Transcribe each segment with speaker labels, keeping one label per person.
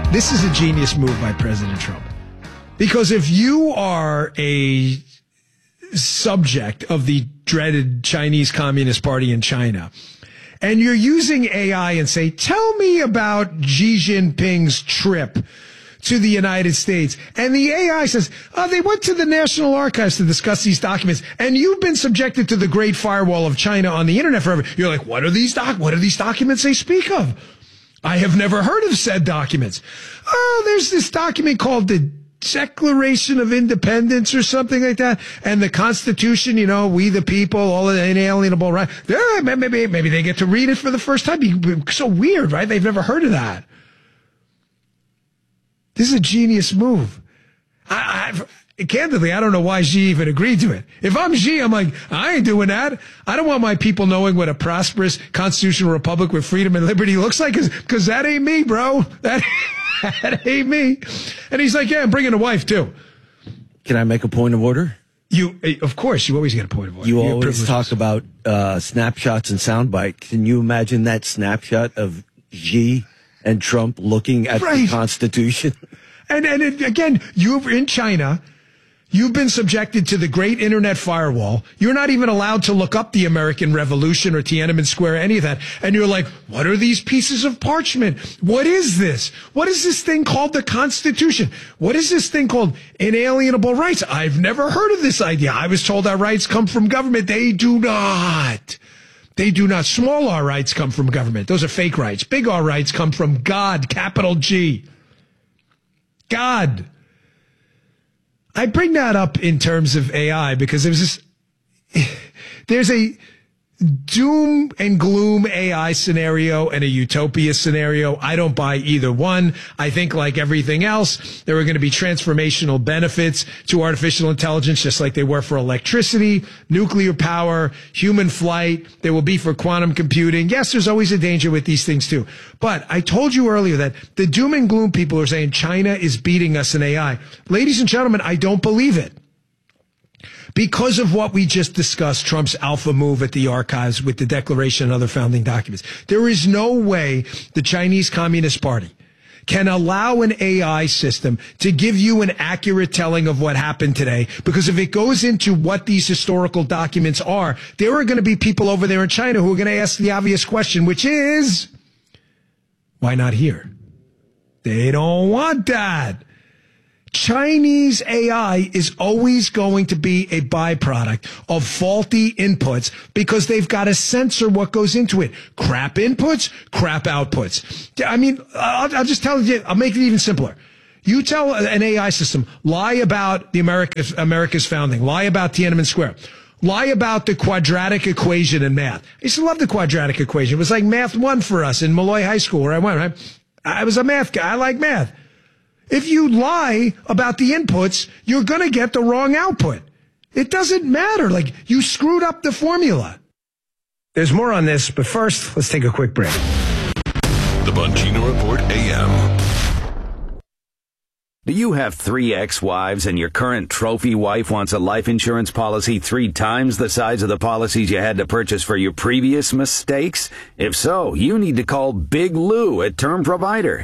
Speaker 1: This is a genius move by President Trump. Because if you are a subject of the dreaded Chinese Communist Party in China, and you're using AI and say, tell me about Xi Jinping's trip to the United States. And the AI says, oh, they went to the National Archives to discuss these documents. And you've been subjected to the Great Firewall of China on the internet forever. You're like, what are these documents they speak of? I have never heard of said documents. Oh, there's this document called the Declaration of Independence or something like that. And the Constitution, you know, we the people, all of the inalienable rights. Maybe they get to read it for the first time. So weird, right? They've never heard of that. This is a genius move. Candidly, I don't know why Xi even agreed to it. If I'm Xi, I'm like, I ain't doing that. I don't want my people knowing what a prosperous constitutional republic with freedom and liberty looks like, because that ain't me, bro. That ain't me. And he's like, yeah, I'm bringing a wife too.
Speaker 2: Can I make a point of order?
Speaker 1: Of course, you always get a point of order.
Speaker 2: You always talk about snapshots and soundbite. Can you imagine that snapshot of Xi and Trump looking at the Constitution?
Speaker 1: And again, you're in China. You've been subjected to the great internet firewall. You're not even allowed to look up the American Revolution or Tiananmen Square, any of that. And you're like, what are these pieces of parchment? What is this? What is this thing called the Constitution? What is this thing called inalienable rights? I've never heard of this idea. I was told our rights come from government. They do not. They do not. Small R rights come from government. Those are fake rights. Big R rights come from God, capital G. God. I bring that up in terms of AI because there's a doom and gloom AI scenario and a utopia scenario. I don't buy either one. I think, like everything else, there are going to be transformational benefits to artificial intelligence, just like they were for electricity, nuclear power, human flight. There will be for quantum computing. Yes, there's always a danger with these things too. But I told you earlier that the doom and gloom people are saying China is beating us in AI. Ladies and gentlemen, I don't believe it. Because of what we just discussed, Trump's alpha move at the archives with the Declaration and other founding documents. There is no way the Chinese Communist Party can allow an AI system to give you an accurate telling of what happened today. Because if it goes into what these historical documents are, there are going to be people over there in China who are going to ask the obvious question, which is, why not here? They don't want that. Chinese AI is always going to be a byproduct of faulty inputs because they've got to censor what goes into it. Crap inputs, crap outputs. I mean, I'll just tell you, I'll make it even simpler. You tell an AI system, lie about the America's founding, lie about Tiananmen Square, lie about the quadratic equation in math. I used to love the quadratic equation. It was like math 1 for us in Malloy High School where I went, right? I was a math guy. I like math. If you lie about the inputs, you're going to get the wrong output. It doesn't matter. Like, you screwed up the formula. There's more on this, but first, let's take a quick break.
Speaker 3: The Bongino Report AM.
Speaker 4: Do you have 3 ex-wives and your current trophy wife wants a life insurance policy 3 times the size of the policies you had to purchase for your previous mistakes? If so, you need to call Big Lou at Term Provider,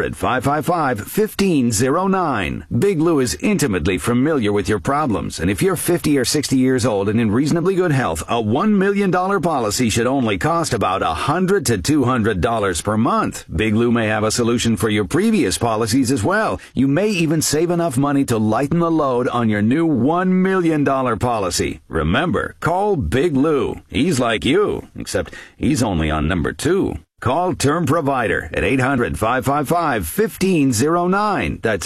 Speaker 4: 800-555-1509. Big Lou is intimately familiar with your problems, and if you're 50 or 60 years old and in reasonably good health, a $1 million policy should only cost about $100 to $200 per month. Big Lou may have a solution for your previous policies as well. You may even save enough money to lighten the load on your new $1 million policy. Remember, call Big Lou. He's like you, except he's only on number 2. Call Term Provider at 800-555-1509. That's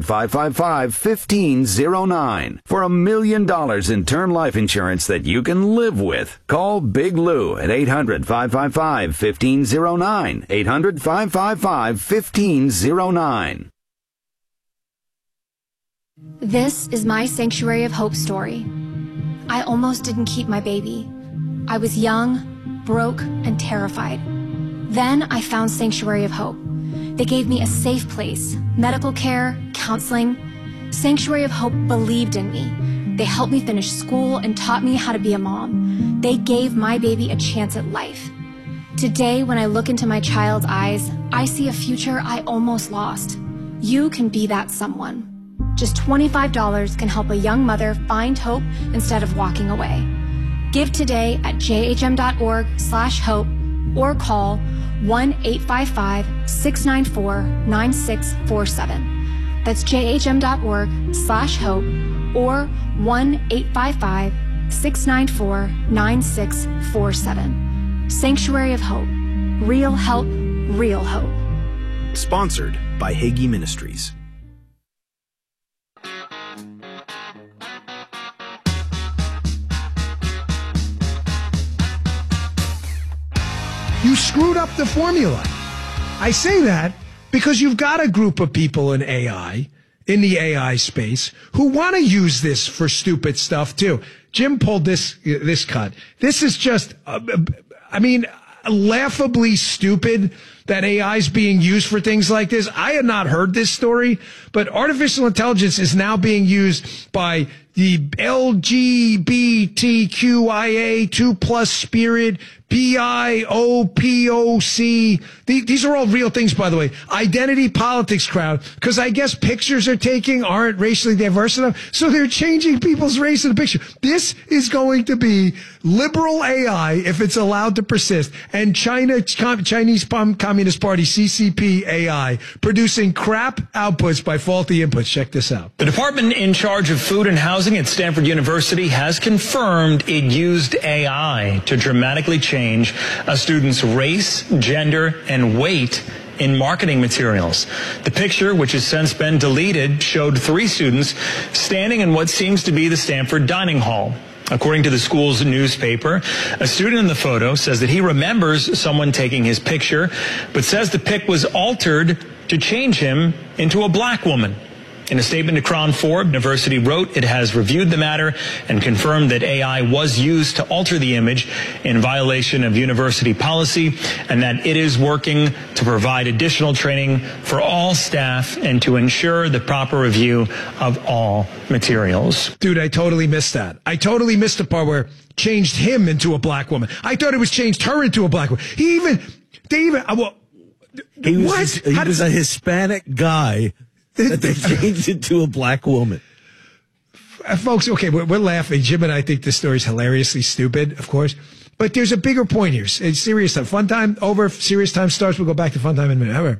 Speaker 4: 800-555-1509. For $1 million in term life insurance that you can live with. Call Big Lou at 800-555-1509. 800-555-1509.
Speaker 5: This is my Sanctuary of Hope story. I almost didn't keep my baby. I was young, broke, and terrified. Then I found Sanctuary of Hope. They gave me a safe place, medical care, counseling. Sanctuary of Hope believed in me. They helped me finish school and taught me how to be a mom. They gave my baby a chance at life. Today, when I look into my child's eyes, I see a future I almost lost. You can be that someone. Just $25 can help a young mother find hope instead of walking away. Give today at jhm.org/hope or call 1-855-694-9647. That's jhm.org/hope or 1-855-694-9647. Sanctuary of Hope. Real help, real hope.
Speaker 6: Sponsored by Hagee Ministries.
Speaker 1: You screwed up the formula. I say that because you've got a group of people in AI, in the AI space, who want to use this for stupid stuff too. Jim pulled this cut. This is just, laughably stupid that AI is being used for things like this. I had not heard this story, but artificial intelligence is now being used by the LGBTQIA 2+ spirit, BIOPOC. These are all real things, by the way. Identity politics crowd, because I guess pictures they're taking aren't racially diverse enough, so they're changing people's race in the picture. This is going to be liberal AI if it's allowed to persist, and Chinese Communist Party, CCP AI, producing crap outputs by faulty inputs. Check this out.
Speaker 7: The department in charge of food and housing at Stanford University has confirmed it used AI to dramatically change a student's race, gender, and weight in marketing materials. The picture, which has since been deleted, showed 3 students standing in what seems to be the Stanford dining hall. According to the school's newspaper, a student in the photo says that he remembers someone taking his picture, but says the pic was altered to change him into a black woman. In a statement to Crown 4, University wrote it has reviewed the matter and confirmed that AI was used to alter the image in violation of university policy, and that it is working to provide additional training for all staff and to ensure the proper review of all materials.
Speaker 1: Dude, I totally missed that. I totally missed the part where changed him into a black woman. I thought it was changed her into a black woman. He was
Speaker 2: a Hispanic guy that they changed it to a black woman.
Speaker 1: Folks, okay, we're laughing. Jim and I think this story is hilariously stupid, of course. But there's a bigger point here. It's serious time. Fun time over. Serious time starts. We'll go back to fun time in a minute. However,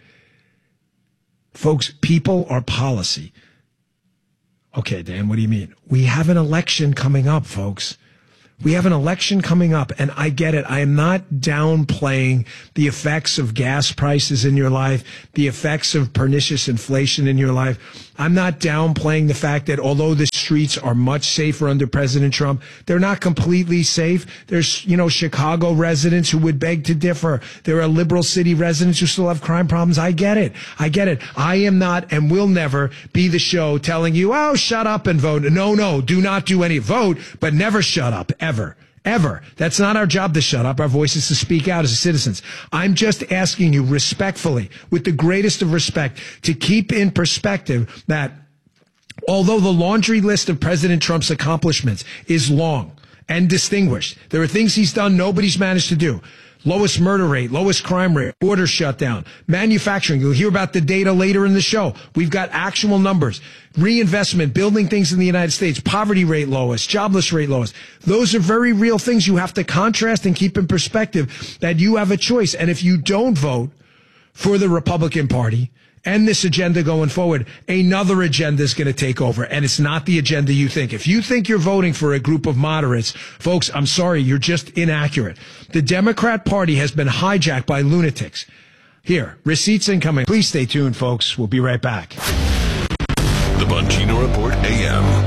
Speaker 1: folks, people are policy. Okay, Dan, what do you mean? We have an election coming up, folks. We have an election coming up, and I get it. I am not downplaying the effects of gas prices in your life, the effects of pernicious inflation in your life. I'm not downplaying the fact that although the streets are much safer under President Trump, they're not completely safe. There's, Chicago residents who would beg to differ. There are liberal city residents who still have crime problems. I get it. I am not and will never be the show telling you, oh, shut up and vote. No, do not do any vote, but never shut up, ever. That's not our job to shut up. Our voice is to speak out as citizens. I'm just asking you respectfully, with the greatest of respect, to keep in perspective that although the laundry list of President Trump's accomplishments is long and distinguished, there are things he's done nobody's managed to do. Lowest murder rate, lowest crime rate, border shutdown, manufacturing. You'll hear about the data later in the show. We've got actual numbers. Reinvestment, building things in the United States, poverty rate lowest, jobless rate lowest. Those are very real things you have to contrast and keep in perspective that you have a choice. And if you don't vote for the Republican Party and this agenda going forward, another agenda is going to take over. And it's not the agenda you think. If you think you're voting for a group of moderates, folks, I'm sorry, you're just inaccurate. The Democrat Party has been hijacked by lunatics. Here, receipts incoming. Please stay tuned, folks. We'll be right back.
Speaker 3: The Bongino Report AM.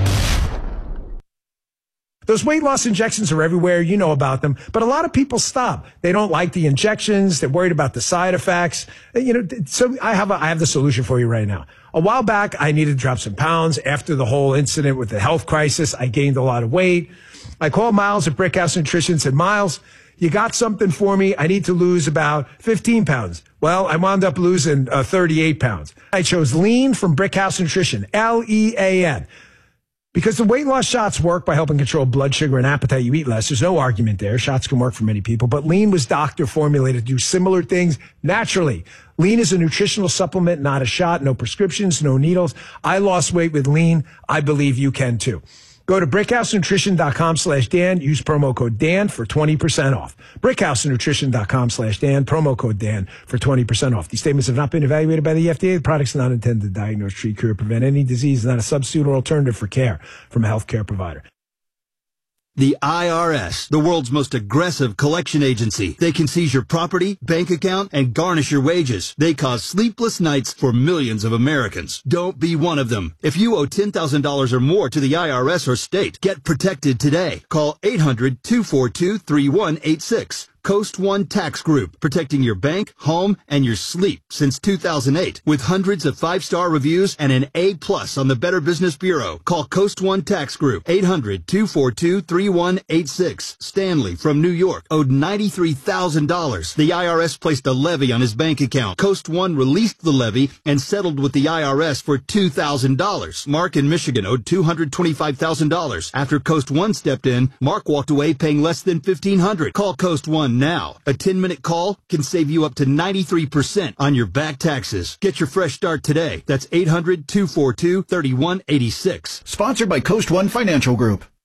Speaker 1: Those weight loss injections are everywhere. You know about them. But a lot of people stop. They don't like the injections. They're worried about the side effects. So I have the solution for you right now. A while back, I needed to drop some pounds. After the whole incident with the health crisis, I gained a lot of weight. I called Miles at Brickhouse Nutrition and said, Miles, you got something for me? I need to lose about 15 pounds. Well, I wound up losing 38 pounds. I chose Lean from Brickhouse Nutrition, Lean. Because the weight loss shots work by helping control blood sugar and appetite. You eat less. There's no argument there. Shots can work for many people. But Lean was doctor formulated to do similar things naturally. Lean is a nutritional supplement, not a shot. No prescriptions, no needles. I lost weight with Lean. I believe you can too. Go to BrickhouseNutrition.com/Dan. Use promo code Dan for 20% off. BrickhouseNutrition.com/Dan. Promo code Dan for 20% off. These statements have not been evaluated by the FDA. The products are not intended to diagnose, treat, cure, prevent any disease. Not a substitute or alternative for care from a healthcare provider.
Speaker 8: The IRS, the world's most aggressive collection agency. They can seize your property, bank account, and garnish your wages. They cause sleepless nights for millions of Americans. Don't be one of them. If you owe $10,000 or more to the IRS or state, get protected today. Call 800-242-3186. Coast One Tax Group, protecting your bank, home, and your sleep since 2008. With hundreds of 5-star reviews and an A+ on the Better Business Bureau. Call Coast One Tax Group, 800-242-3186. Stanley from New York owed $93,000. The IRS placed a levy on his bank account. Coast One released the levy and settled with the IRS for $2,000. Mark in Michigan owed $225,000. After Coast One stepped in, Mark walked away paying less than $1,500. Call Coast One now. A 10-minute call can save you up to 93% on your back taxes. Get your fresh start today. That's 800-242-3186.
Speaker 9: Sponsored by Coast One Financial Group.